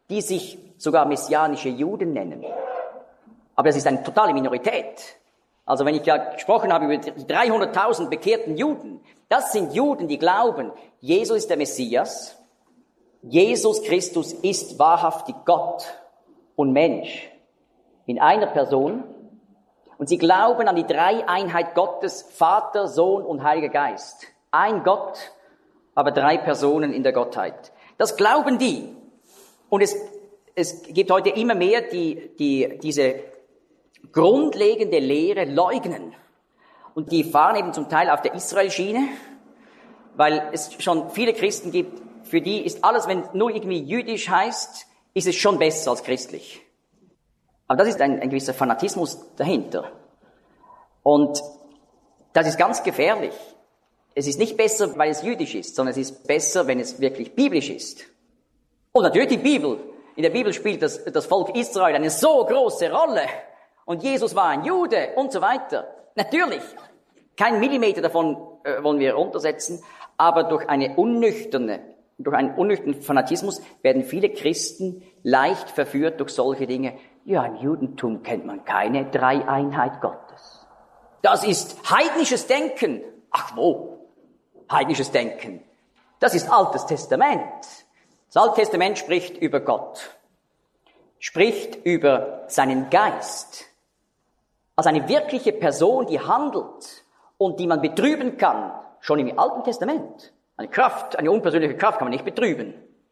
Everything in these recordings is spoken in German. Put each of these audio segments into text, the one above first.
die sich sogar messianische Juden nennen. Aber das ist eine totale Minorität. Also wenn ich ja gesprochen habe über die 300.000 bekehrten Juden, das sind Juden, die glauben, Jesus ist der Messias, Jesus Christus ist wahrhaftig Gott und Mensch in einer Person, und sie glauben an die Dreieinheit Gottes, Vater, Sohn und Heiliger Geist. Ein Gott, aber 3 Personen in der Gottheit. Das glauben die. Und es gibt heute immer mehr, die diese grundlegende Lehre leugnen. Und die fahren eben zum Teil auf der Israel-Schiene, weil es schon viele Christen gibt, für die ist alles, wenn nur irgendwie jüdisch heißt, ist es schon besser als christlich. Aber das ist ein gewisser Fanatismus dahinter. Und das ist ganz gefährlich. Es ist nicht besser, weil es jüdisch ist, sondern es ist besser, wenn es wirklich biblisch ist. Und natürlich die Bibel. In der Bibel spielt das Volk Israel eine so große Rolle. Und Jesus war ein Jude und so weiter. Natürlich, kein Millimeter davon wollen wir runtersetzen, aber durch einen unnüchternen Fanatismus werden viele Christen leicht verführt durch solche Dinge. Ja, im Judentum kennt man keine Dreieinheit Gottes. Das ist heidnisches Denken. Ach wo? Heidnisches Denken. Das ist Altes Testament. Das Alte Testament spricht über Gott, spricht über seinen Geist, als eine wirkliche Person, die handelt und die man betrüben kann, schon im Alten Testament. Eine Kraft, eine unpersönliche Kraft kann man nicht betrüben.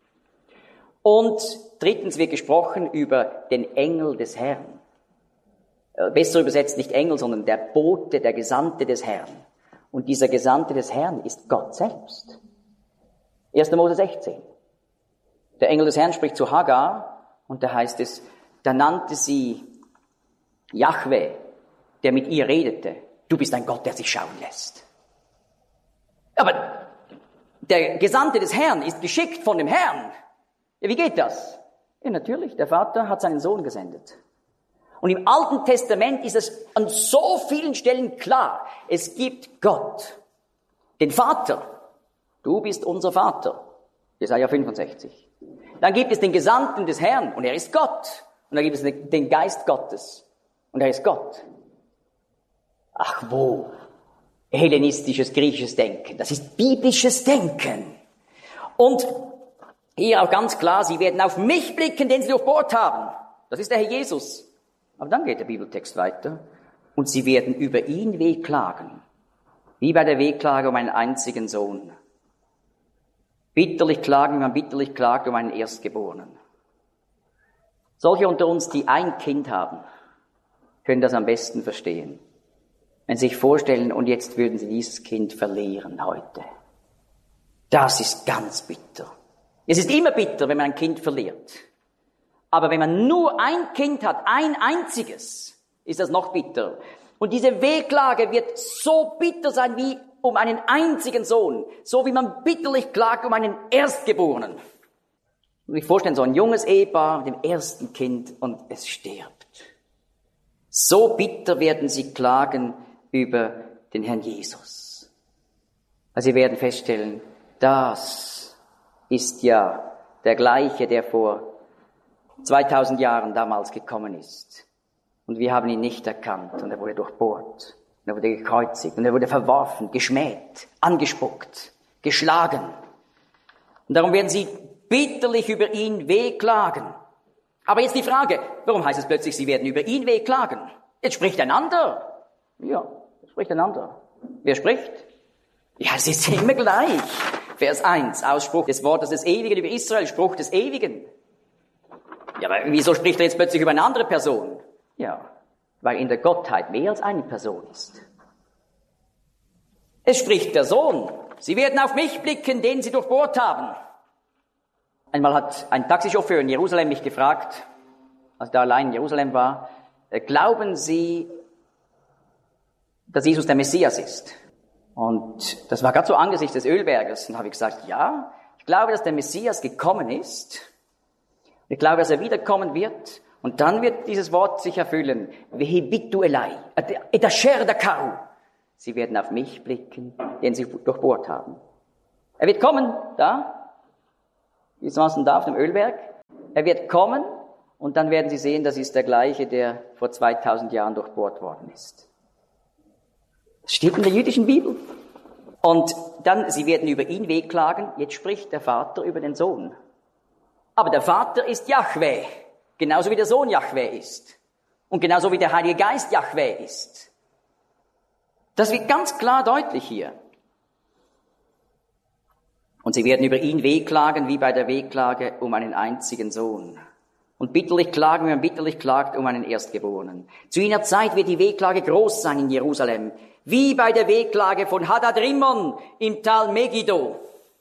Und drittens wird gesprochen über den Engel des Herrn. Besser übersetzt nicht Engel, sondern der Bote, der Gesandte des Herrn. Und dieser Gesandte des Herrn ist Gott selbst. 1. Mose 16. Der Engel des Herrn spricht zu Hagar und da heißt es, da nannte sie Jahwe, der mit ihr redete. Du bist ein Gott, der sich schauen lässt. Aber der Gesandte des Herrn ist geschickt von dem Herrn. Ja, wie geht das? Ja, natürlich, der Vater hat seinen Sohn gesendet. Und im Alten Testament ist es an so vielen Stellen klar, es gibt Gott, den Vater. Du bist unser Vater. Jesaja 65. Dann gibt es den Gesandten des Herrn und er ist Gott. Und dann gibt es den Geist Gottes und er ist Gott. Ach wo? Hellenistisches, griechisches Denken. Das ist biblisches Denken. Und hier auch ganz klar, sie werden auf mich blicken, den sie durchbohrt haben. Das ist der Herr Jesus. Aber dann geht der Bibeltext weiter. Und sie werden über ihn wehklagen. Wie bei der Wehklage um einen einzigen Sohn. Bitterlich klagen, wie man bitterlich klagt um einen Erstgeborenen. Solche unter uns, die ein Kind haben, können das am besten verstehen. Wenn Sie sich vorstellen, und jetzt würden Sie dieses Kind verlieren heute. Das ist ganz bitter. Es ist immer bitter, wenn man ein Kind verliert. Aber wenn man nur ein Kind hat, ein einziges, ist das noch bitter. Und diese Wehklage wird so bitter sein wie um einen einzigen Sohn. So wie man bitterlich klagt um einen Erstgeborenen. Und ich vorstellen, so ein junges Ehepaar mit dem ersten Kind und es stirbt. So bitter werden sie klagen über den Herrn Jesus. Also sie werden feststellen, das ist ja der gleiche, der vor 2000 Jahren damals gekommen ist. Und wir haben ihn nicht erkannt und er wurde durchbohrt. Und er wurde gekreuzigt und er wurde verworfen, geschmäht, angespuckt, geschlagen. Und darum werden sie bitterlich über ihn wehklagen. Aber jetzt die Frage, warum heißt es plötzlich, sie werden über ihn wehklagen? Jetzt spricht ein anderer. Ja, spricht ein anderer. Wer spricht? Ja, es ist immer gleich. Vers 1, Ausspruch des Wortes des Ewigen über Israel, Spruch des Ewigen. Ja, aber wieso spricht er jetzt plötzlich über eine andere Person? Ja, weil in der Gottheit mehr als eine Person ist. Es spricht der Sohn. Sie werden auf mich blicken, den sie durchbohrt haben. Einmal hat ein Taxichauffeur in Jerusalem mich gefragt, als ich da allein in Jerusalem war, glauben Sie, dass Jesus der Messias ist? Und das war gerade so angesichts des Ölberges. Und habe ich gesagt, ja, ich glaube, dass der Messias gekommen ist. Ich glaube, dass er wiederkommen wird. Und dann wird dieses Wort sich erfüllen. Vehi bitu elai, et asher dakau. Sie werden auf mich blicken, den sie durchbohrt haben. Er wird kommen, da, gewissermaßen da auf dem Ölberg. Er wird kommen und dann werden sie sehen, das ist der gleiche, der vor 2000 Jahren durchbohrt worden ist. Das steht in der jüdischen Bibel. Und dann, sie werden über ihn wehklagen. Jetzt spricht der Vater über den Sohn. Aber der Vater ist Jahwe, genauso wie der Sohn Jahwe ist. Und genauso wie der Heilige Geist Jahwe ist. Das wird ganz klar deutlich hier. Und sie werden über ihn wehklagen, wie bei der Wehklage um einen einzigen Sohn. Und bitterlich klagen, wie man bitterlich klagt um einen Erstgeborenen. Zu jener Zeit wird die Wehklage groß sein in Jerusalem, wie bei der Wehklage von Hadad-Rimmon im Tal Megiddo.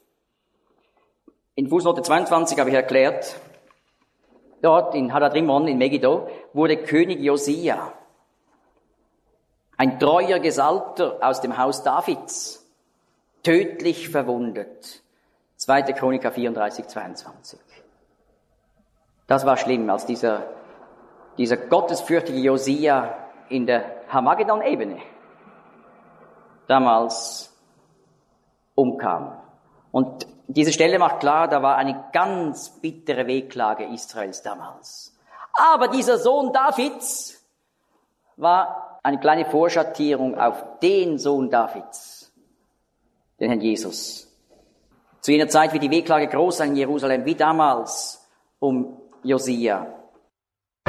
In Fußnote 22 habe ich erklärt, dort in Hadad-Rimmon in Megiddo wurde König Josia, ein treuer Gesalbter aus dem Haus Davids, tödlich verwundet. 2. Chroniker 34, 22. Das war schlimm, als dieser gottesfürchtige Josia in der Hamagedon-Ebene damals umkam. Und diese Stelle macht klar, da war eine ganz bittere Wehklage Israels damals. Aber dieser Sohn Davids war eine kleine Vorschattierung auf den Sohn Davids, den Herrn Jesus. Zu jener Zeit wird die Wehklage groß sein in Jerusalem, wie damals um Josia.